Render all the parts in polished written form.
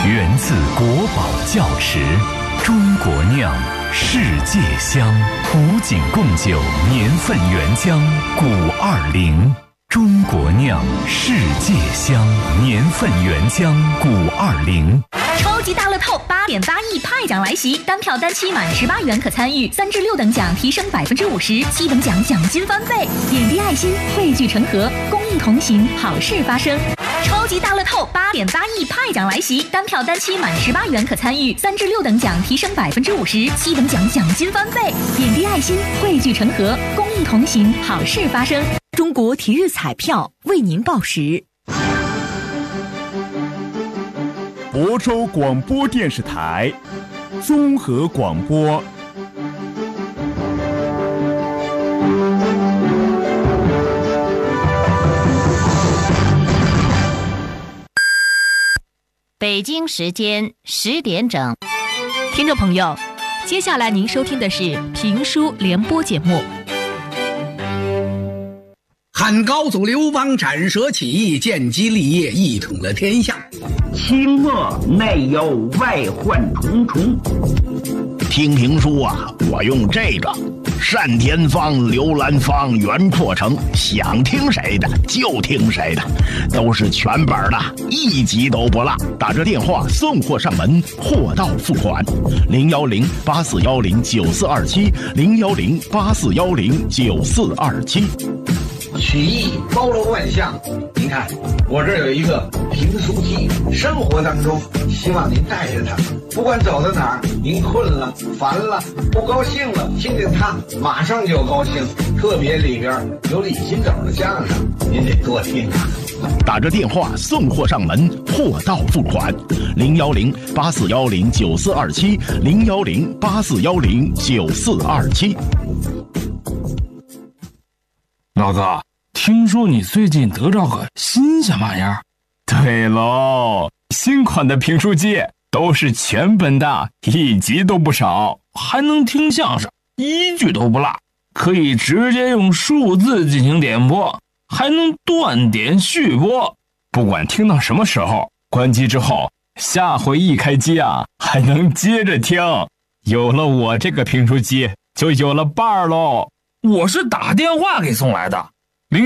源自国宝窖池，中国酿，世界香。古井贡酒年份原浆920，中国酿，世界香，年份原浆920。 超级大乐透8.8亿派奖来袭，单票单期满18元可参与，3至6等奖提升50%，7等奖奖金翻倍。点滴爱心，汇聚成河，公益同行，好事发生。超级大乐透8.8亿派奖来袭，单票单期满18元可参与，3至6等奖提升50%，7等奖奖金翻倍。点滴爱心，汇聚成河，公益同行，好事发生。 中国体育彩票为您报时。 亳州广播电视台综合广播。 北京时间10点整， 听众朋友，接下来您收听的是评书联播节目。 汉高祖刘邦斩蛇起义，建基立业，一统了天下。 清末内忧外患重重。 听评书啊，我用这个单田芳、刘兰芳、袁阔成，想听谁的就听谁的，都是全本的，一集都不落。打这电话送货上门，货到付款。010-8410-9427，010-8410-9427。 曲艺包罗万象，您看我这儿有一个评书机，生活当中希望您带着它，不管走到哪儿，您困了、烦了、不高兴了，听听它马上就高兴。特别里边有李金斗的相声，您得多听啊。 打着电话送货上门，货到付款。010-8410-9427，010-8410-9427。 老哥，听说你最近得着个新鲜玩意儿？ 对喽，新款的评书机都是全本的，一集都不少， 还能听相声，一句都不落，可以直接用数字进行点播，还能断点续播。 不管听到什么时候，关机之后，下回一开机啊，还能接着听。有了我这个评书机，就有了伴儿喽。 我是打电话给送来的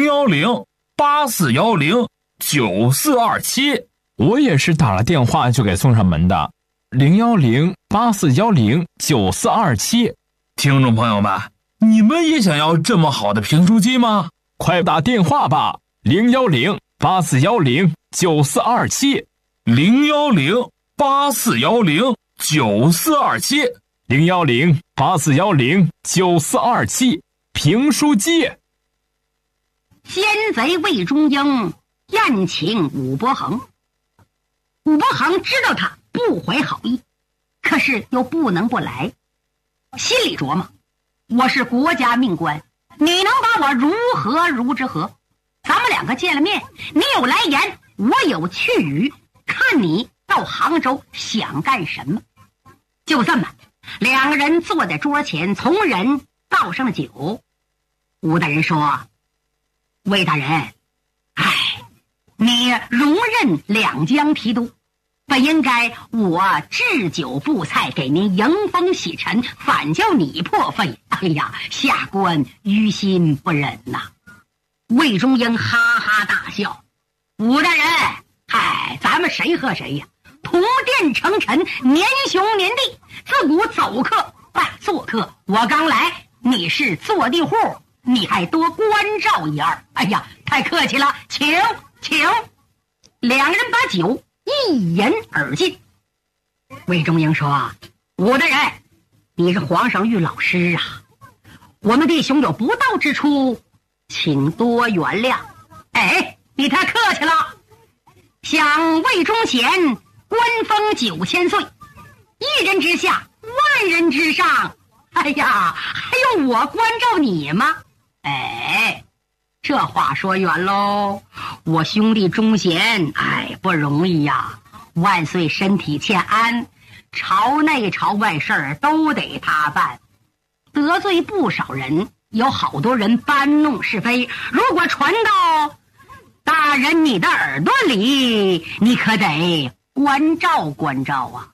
，010-8410-9427。 我也是打了电话就给送上门的，010-8410-9427。 听众朋友们，你们也想要这么好的评书机吗？ 快打电话吧，010-8410-9427， 010-8410-9427， 010-8410-9427。评书机。 奸贼魏忠英宴请武伯衡，武伯衡知道他不怀好意，可是又不能不来，心里琢磨，我是国家命官，你能把我如之何？咱们两个见了面，你有来言，我有去语，看你到杭州想干什么。就这么，两个人坐在桌前，从人倒上了酒。吴大人说，魏大人，你容任两江提督，本应该我置酒布菜给您迎风洗尘，反叫你破费。下官于心不忍呐。魏忠英哈哈大笑，吴大人，咱们谁和谁呀？同殿成臣，年兄年弟，自古走客拜做客，我刚来，你是坐地户，你还多关照一二。太客气了，请。两人把酒一饮而尽。魏忠英说，武大人，你是皇上御老师啊，我们弟兄有不到之处，请多原谅。你太客气了。想魏忠贤官封9000岁，一人之下，万人之上，还用我关照你吗？这话说远喽，我兄弟忠贤不容易呀，万岁身体欠安，朝内朝外事儿都得他办，得罪不少人，有好多人搬弄是非，如果传到大人你的耳朵里，你可得关照关照啊。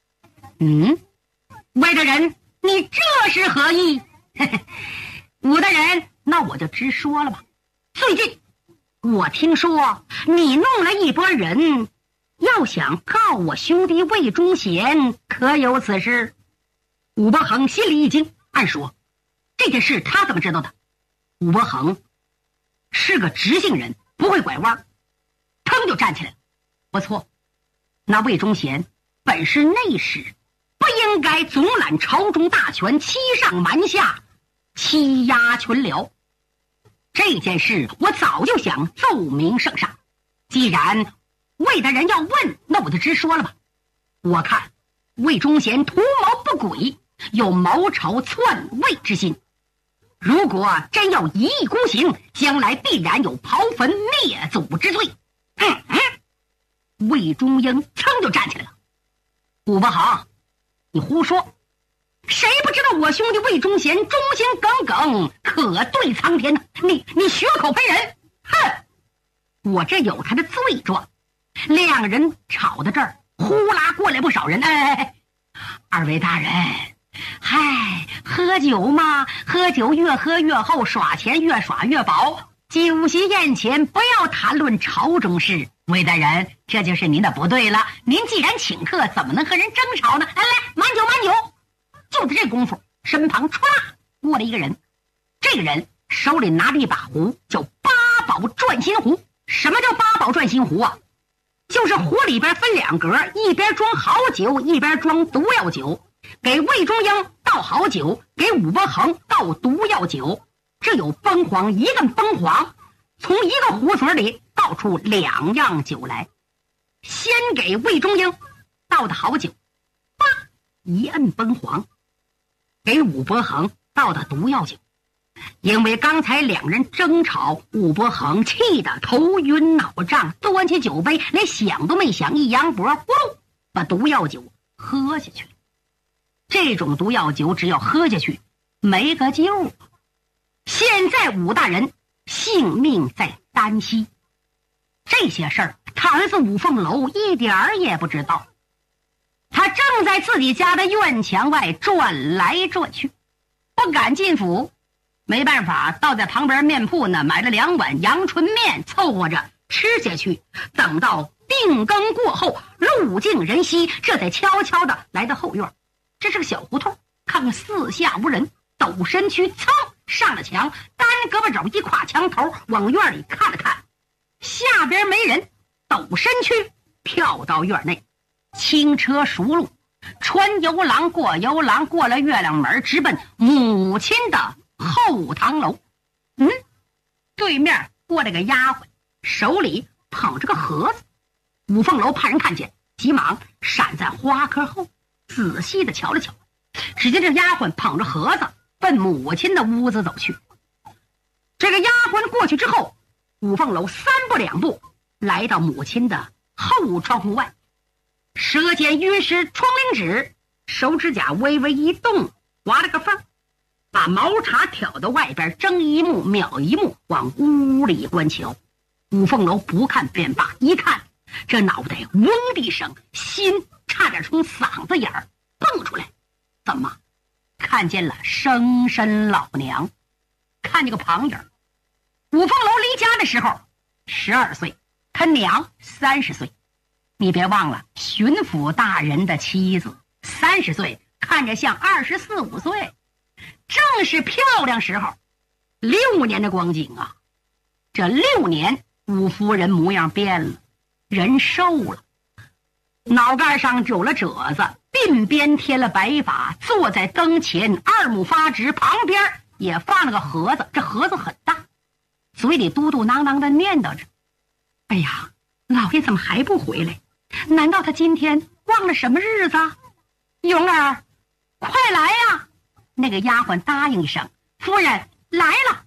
魏大人，你这是何意？武大人，那我就直说了吧。最近我听说你弄了一拨人，要想告我兄弟魏忠贤，可有此事？武伯衡心里一惊，暗说这件事他怎么知道的？武伯衡是个直性人，不会拐弯，腾就站起来了。不错，那魏忠贤本是内史，不应该总揽朝中大权，欺上瞒下，欺压群僚。这件事我早就想奏明圣上，既然魏大人要问，那我就直说了吧。我看魏忠贤图谋不轨，有谋朝篡位之心，如果真要一意孤行，将来必然有刨坟灭祖之罪。魏忠英噌就站起来了。武伯衡，你胡说，谁不知道我兄弟魏忠贤忠心耿耿，可对苍天呢？你血口喷人！哼，我这有他的罪状。两人吵到这儿，呼啦过来不少人。二位大人，嗨，喝酒嘛，喝酒越喝越厚，耍钱越耍越饱。酒席宴前不要谈论朝中事。魏大人，这就是您的不对了。您既然请客，怎么能和人争吵呢？来，满酒满酒！就在这功夫，身旁唰过来一个人。这个人手里拿着一把壶，叫八宝转心壶。什么叫八宝转心壶啊？就是壶里边分两格，一边装好酒，一边装毒药酒。给魏忠英倒好酒，给武伯衡倒毒药酒。这有崩黄，一个崩黄，从一个壶嘴里倒出两样酒来。先给魏忠英倒的好酒，叭一摁崩黄，给武伯衡倒的毒药酒。因为刚才两人争吵，武伯衡气得头晕脑胀，端起酒杯连想都没想，一扬脖，呼噜把毒药酒喝下去了。这种毒药酒只要喝下去没个救。现在武大人性命在旦夕，这些事儿他儿子武凤楼一点儿也不知道。他正在自己家的院墙外转来转去，不敢进府。没办法，倒在旁边面铺呢，买了2碗阳春面，凑合着吃下去。等到定更过后，路尽人稀，这才悄悄的来到后院。这是个小胡同，看看四下无人，抖身躯噌上了墙，单胳膊肘一跨墙头，往院里看了看，下边没人，抖身躯跳到院内，轻车熟路，穿游廊过游廊，过了月亮门，直奔母亲的后堂楼。对面过来个丫鬟，手里捧着个盒子。武凤楼怕人看见，急忙闪在花窠后，仔细的瞧了瞧。只见这丫鬟捧着盒子奔母亲的屋子走去。这个丫鬟过去之后，武凤楼3步2步来到母亲的后窗户外，舌尖晕湿窗棂纸，手指甲微微一动，划了个缝，把毛茶挑到外边，睁一目秒一目往屋里观瞧。武凤楼不看便罢，一看这脑袋嗡的一声，心差点从嗓子眼儿蹦出来。怎么看见了生身老娘？看见个旁人。武凤楼离家的时候12岁，他娘30岁。你别忘了，巡抚大人的妻子30岁，看着像24、25岁，正是漂亮时候。6年的光景啊，这6年武夫人模样变了，人瘦了，脑盖上有了褶子，鬓边贴了白发，坐在灯前，2目发直，旁边也放了个盒子，这盒子很大，嘴里嘟嘟囔囔的念叨着：哎呀，老爷怎么还不回来？难道他今天忘了什么日子？蓉儿，快来呀！那个丫鬟答应一声：夫人来了。